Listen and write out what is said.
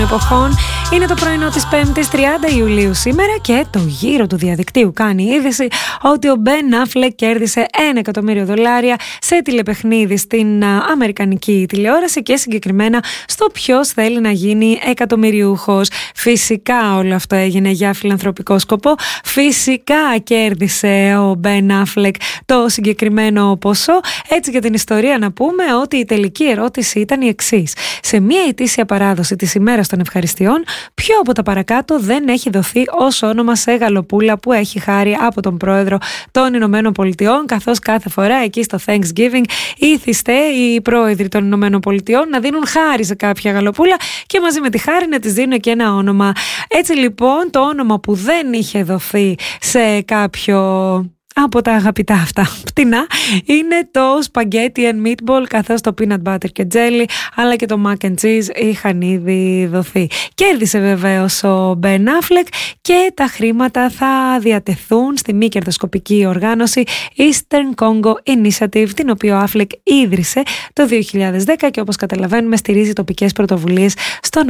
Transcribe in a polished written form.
εποχών. Είναι το πρωινό της 5ης 30 Ιουλίου σήμερα και το γύρο του διαδικτύου κάνει είδηση ότι ο Ben Affleck κέρδισε $1 εκατομμύριο σε τηλεπαιχνίδι στην αμερικανική τηλεόραση και συγκεκριμένα στο ποιος θέλει να γίνει εκατομμυριούχος. Φυσικά όλο αυτό έγινε για φιλανθρωπικό σκοπό. Φυσικά κέρδισε ο Ben Affleck το συγκεκριμένο ποσό. Έτσι για την ιστορία να πούμε ότι η τελική ερώτηση ήταν η εξής. Σε μια ετήσια παράδοση της ημέρας των ευχαριστειών, ποιο από τα παρακάτω δεν έχει δοθεί ως όνομα σε γαλοπούλα που έχει χάρη από τον πρόεδρο των Ηνωμένων Πολιτειών, καθώς κάθε φορά εκεί στο Thanksgiving ήθιστε οι πρόεδροι των Ηνωμένων Πολιτειών να δίνουν χάρη σε κάποια γαλοπούλα και μαζί με τη χάρη να της δίνουν και ένα όνομα. Έτσι λοιπόν το όνομα που δεν είχε δοθεί σε κάποιο από τα αγαπητά αυτά φτηνά είναι το spaghetti and meatball, καθώς το peanut butter και jelly αλλά και το mac and cheese είχαν ήδη δοθεί. Κέρδισε βεβαίως ο Ben Affleck και τα χρήματα θα διατεθούν στη μη κερδοσκοπική οργάνωση Eastern Congo Initiative, την οποία ο Affleck ίδρυσε το 2010 και όπως καταλαβαίνουμε στηρίζει τοπικές πρωτοβουλίες στον